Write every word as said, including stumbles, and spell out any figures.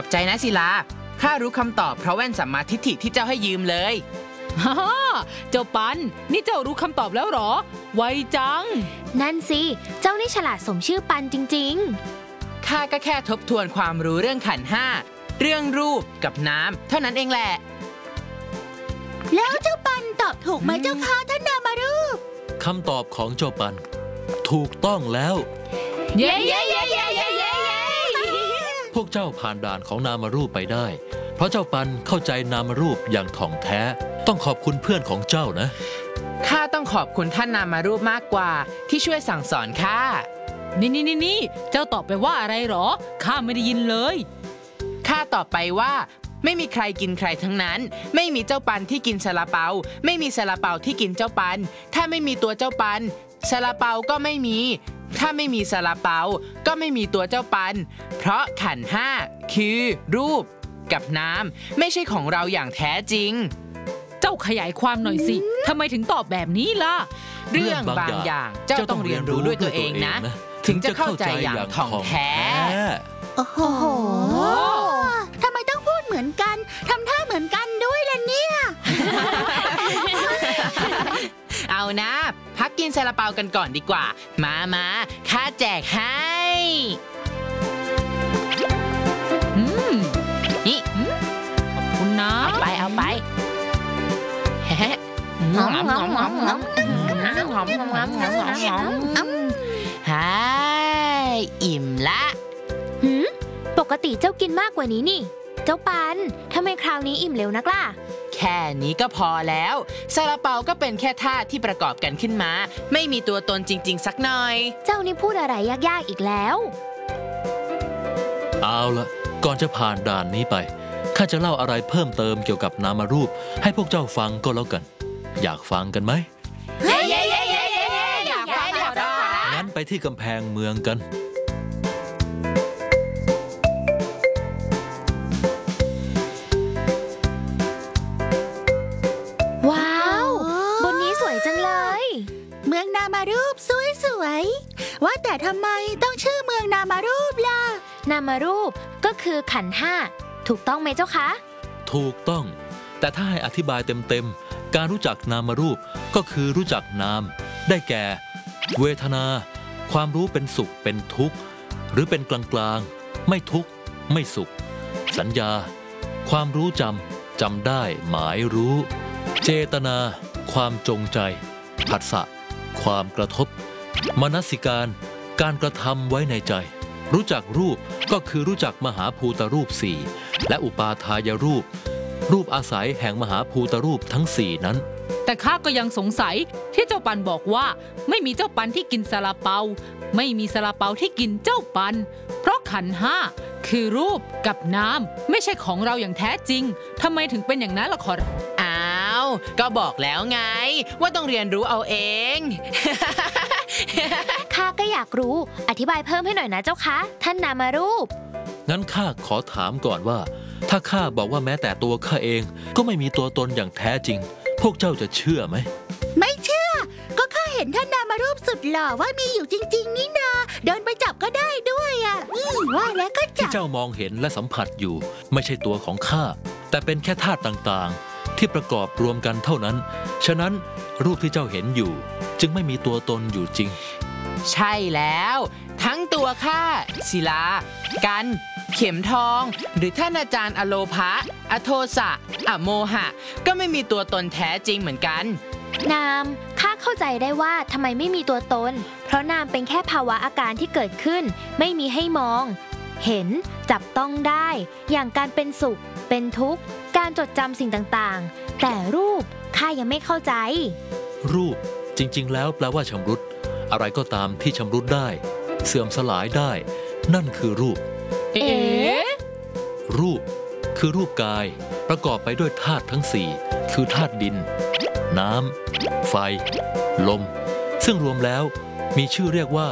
ขอบใจนะศิลาข้ารู้คำตอบเพราะแว่นสัมมาทิฏฐิที่เจ้าให้ยืมเลยฮ่าเจ้าปันนี่เจ้ารู้คำตอบแล้วหรอไวจังนั่นสิเจ้านี่ฉลาดสมชื่อปันจริงๆข้าก็แค่ทบทวนความรู้เรื่องขันธ์ห้าเรื่องรูปกับน้ำเท่านั้นเองแหละแล้วเจ้าปันตอบถูกไหมเจ้าคะท่านนามารูปคำตอบของเจ้าปันถูกต้องแล้วเย้เย้เย้เย้เย้เย้พวกเจ้าผ่านด่านของนามารูปไปได้เพราะเจ้าปันเข้าใจนามารูปอย่างถ่องแท้ต้องขอบคุณเพื่อนของเจ้านะข้าต้องขอบคุณท่านนามารูปมากกว่าที่ช่วยสั่งสอนข้านี่นี่นี่นี่เจ้าตอบไปว่าอะไรหรอข้าไม่ได้ยินเลยข้าตอบไปว่าไม่มีใครกินใครทั้งนั้นไม่มีเจ้าปันที่กินซาลาเปาไม่มีซาลาเปาที่กินเจ้าปันถ้าไม่มีตัวเจ้าปันซาลาเปาก็ไม่มีถ้าไม่มีซาลาเปาก็ไม่มีตัวเจ้าปันเพราะขันธ์ห้าคือรูปกับน้ำไม่ใช่ของเราอย่างแท้จริงเจ้าขยายความหน่อยสิทำไมถึงตอบแบบนี้ล่ะเรื่องบางอย่างเจ้าต้องเรียนรู้ด้วยตัวเองนะถึงจะเข้าใจอย่างถ่องแท้โอ้โหทำไมต้องพูดเหมือนกันทำท่าเหมือนกันด้วยล่ะเนี่ยเอานะพักกินซาลาเปากันก่อนดีกว่ามามาข้าแจกให้อืมนี่ขอบคุณนะเอาไปเอาไปฮะงอมงอมงอมงอมงอมงอมงอมงอมงอมงอมฮะอิ่มละหืมปกติเจ้ากินมากกว่านี้นี่เจ้าปันทำไมคราวนี้อิ่มเร็วนักล่ะแค่นี้ก็พอแล้วซาลาเปาก็เป็นแค่ธาตุที่ประกอบกันขึ้นมาไม่มีตัวตนจริงๆสักหน่อยเจ้านี่พูดอะไรยากๆอีกแล้วเอาละก่อนจะผ่านด่านนี้ไปข้าจะเล่าอะไรเพิ่มเติมเกี่ยวกับนามารูปให้พวกเจ้าฟังก็แล้วกันอยากฟังกันไหมเย้เย้เย้เย้เย้อยากฟังอยากฟังงั้นไปที่กำแพงเมืองกันว้าวบนนี้สวยจังเลยเมืองนามารูปสวยสวยว่าแต่ทำไมต้องชื่อเมืองนามารูปล่ะนามารูปก็คือขันธ์ห้าถูกต้องไหมเจ้าคะถูกต้องแต่ถ้าให้อธิบายเต็มๆการรู้จักนามารูปก็คือรู้จักนามได้แก่เวทนาความรู้เป็นสุขเป็นทุกข์หรือเป็นกลางๆไม่ทุกข์ไม่สุขสัญญาความรู้จำจำได้หมายรู้เจตนาความจงใจผัสสะความกระทบมนสิการการกระทำไว้ในใจรู้จักรูปก็คือรู้จักมหาภูตรูปสี่และอุปาทายรูปรูปอาศัยแห่งมหาภูตรูปทั้งสี่นั้นแต่ข้าก็ยังสงสัยที่เจ้าปันบอกว่าไม่มีเจ้าปันที่กินซาลาเปาไม่มีซาลาเปาที่กินเจ้าปันเพราะขันธ์ห้าคือรูปกับน้ำไม่ใช่ของเราอย่างแท้จริงทำไมถึงเป็นอย่างนั้นล่ะขออ้าวก็บอกแล้วไงว่าต้องเรียนรู้เอาเองข้าก็อยากรู้อธิบายเพิ่มให้หน่อยนะเจ้าคะท่านนามารูปงั้นข้าขอถามก่อนว่าถ้าข้าบอกว่าแม้แต่ตัวข้าเองก็ไม่มีตัวตนอย่างแท้จริงพวกเจ้าจะเชื่อไหมไม่เชื่อก็ข้าเห็นท่านนามารูปสุดหล่อว่ามีอยู่จริงๆนี่นาเดินไปจับก็ได้ด้วยอ่ะอืมว่าแล้วก็จับที่เจ้ามองเห็นและสัมผัสอยู่ไม่ใช่ตัวของข้าแต่เป็นแค่ธาตุต่างๆที่ประกอบรวมกันเท่านั้นฉะนั้นรูปที่เจ้าเห็นอยู่จึงไม่มีตัวตนอยู่จริงใช่แล้วทั้งตัวข้าศิลากันเข็มทองหรือท่านอาจารย์อโลภะอโทสะอโมหะก็ไม่มีตัวตนแท้จริงเหมือนกันนามข้าเข้าใจได้ว่าทำไมไม่มีตัวตนเพราะนามเป็นแค่ภาวะอาการที่เกิดขึ้นไม่มีให้มองเห็นจับต้องได้อย่างการเป็นสุขเป็นทุกข์การจดจำสิ่งต่างๆแต่รูปข้ายังไม่เข้าใจรูปจริงๆแล้วแปลว่าชำรุดอะไรก็ตามที่ชำรุดได้เสื่อมสลายได้นั่นคือรูปเอ๋รูปคือรูปกายประกอบไปด้วยธาตุทั้งสี่คือธาตุดินน้ำไฟลมซึ่งรวมแล้วมีชื่อเรียกว่า